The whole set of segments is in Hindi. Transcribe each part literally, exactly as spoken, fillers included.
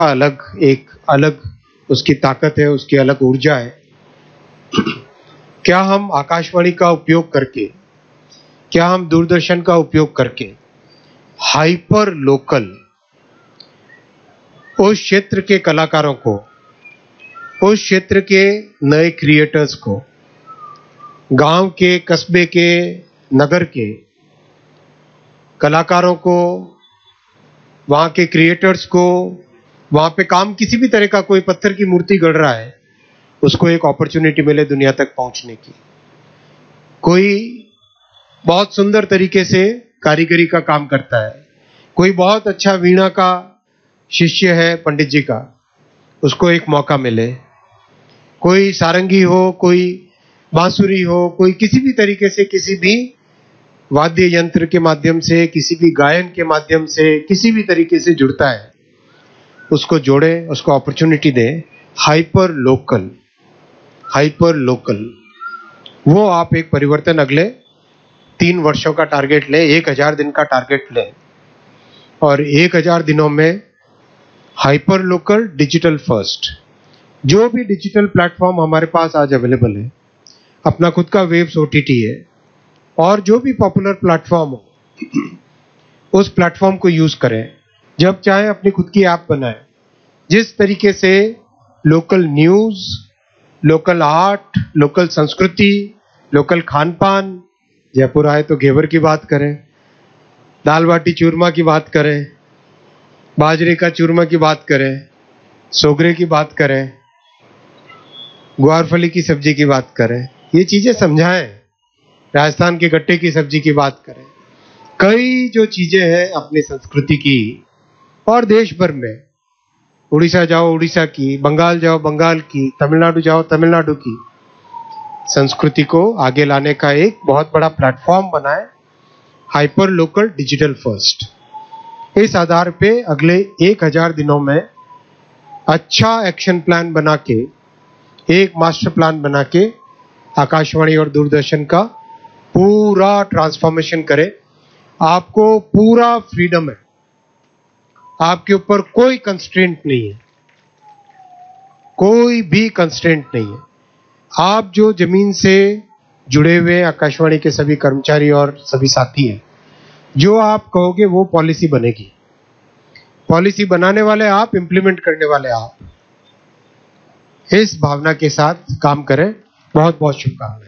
अलग एक अलग उसकी ताकत है, उसकी अलग ऊर्जा है। क्या हम आकाशवाणी का उपयोग करके, क्या हम दूरदर्शन का उपयोग करके हाइपर लोकल उस क्षेत्र के कलाकारों को, उस क्षेत्र के नए क्रिएटर्स को, गांव के, कस्बे के, नगर के कलाकारों को, वहां के क्रिएटर्स को, वहां पे काम किसी भी तरह का, कोई पत्थर की मूर्ति गढ़ रहा है, उसको एक अपॉर्चुनिटी मिले दुनिया तक पहुंचने की। कोई बहुत सुंदर तरीके से कारीगरी का काम करता है, कोई बहुत अच्छा वीणा का शिष्य है पंडित जी का, उसको एक मौका मिले। कोई सारंगी हो, कोई बांसुरी हो, कोई किसी भी तरीके से, किसी भी वाद्य यंत्र के माध्यम से, किसी भी गायन के माध्यम से, किसी भी तरीके से जुड़ता है, उसको जोड़े, उसको अपॉर्चुनिटी दे। हाइपर लोकल, हाइपर लोकल, वो आप एक परिवर्तन अगले तीन वर्षों का टारगेट लें, एक हजार दिन का टारगेट लें, और एक हजार दिनों में हाइपर लोकल, डिजिटल फर्स्ट, जो भी डिजिटल प्लेटफॉर्म हमारे पास आज अवेलेबल है, अपना खुद का वेव्स ओटीटी है, और जो भी पॉपुलर प्लेटफॉर्म हो उस प्लेटफॉर्म को यूज करें। जब चाहे अपनी खुद की ऐप बनाएं। जिस तरीके से local news, local art, local संस्कृति, लोकल खान पान, जयपुर आए तो घेवर की बात करें, दाल बाटी चूरमा की बात करें, बाजरे का चूरमा की बात करें, सोगरे की बात करें, ग्वारफली की सब्जी की बात करें, ये चीजें समझाएं। राजस्थान के गट्टे की सब्जी की बात करें। कई जो चीजें हैं अपनी संस्कृति की, और देश भर में, उड़ीसा जाओ उड़ीसा की, बंगाल जाओ बंगाल की, तमिलनाडु जाओ तमिलनाडु की, संस्कृति को आगे लाने का एक बहुत बड़ा प्लेटफॉर्म बनाए। Hyper local, digital first. इस आधार पे अगले एक हजार दिनों में अच्छा एक्शन प्लान बना के, एक मास्टर प्लान बना के आकाशवाणी और दूरदर्शन का पूरा ट्रांसफॉर्मेशन करे। आपको पूरा फ्रीडम है, आपके ऊपर कोई कंस्ट्रेंट नहीं है, कोई भी कंस्ट्रेंट नहीं है। आप जो जमीन से जुड़े हुए आकाशवाणी के सभी कर्मचारी और सभी साथी हैं, जो आप कहोगे वो पॉलिसी बनेगी। पॉलिसी बनाने वाले आप, इंप्लीमेंट करने वाले आप। इस भावना के साथ काम करें। बहुत बहुत शुभकामनाएं।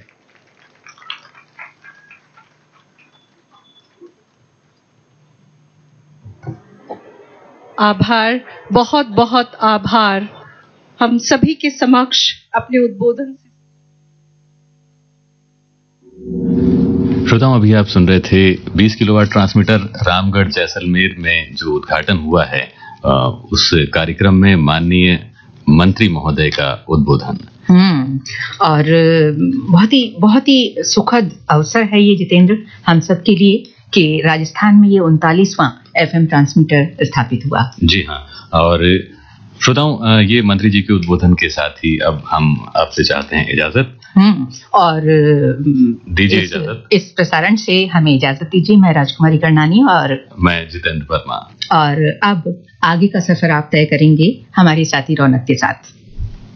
आभार, बहुत बहुत आभार। हम सभी के समक्ष अपने उद्बोधन से। श्रोताओं, अभी आप सुन रहे थे बीस किलोवाट ट्रांसमीटर रामगढ़ जैसलमेर में जो उद्घाटन हुआ है, उस कार्यक्रम में माननीय मंत्री महोदय का उद्बोधन। हम्म और बहुत ही बहुत ही सुखद अवसर है ये जितेंद्र, हम सब के लिए, कि राजस्थान में ये उनतालीसवां एफएम ट्रांसमीटर स्थापित हुआ। जी हाँ, और श्रोताओं, ये मंत्री जी के उद्बोधन के साथ ही अब हम आपसे चाहते हैं इजाजत। हम्म और दीजिए इस, इजाजत। इस प्रसारण से हमें इजाजत दीजिए। मैं राजकुमारी करनानी और मैं जितेंद्र वर्मा। और अब आगे का सफर आप तय करेंगे हमारे साथी रौनक के साथ।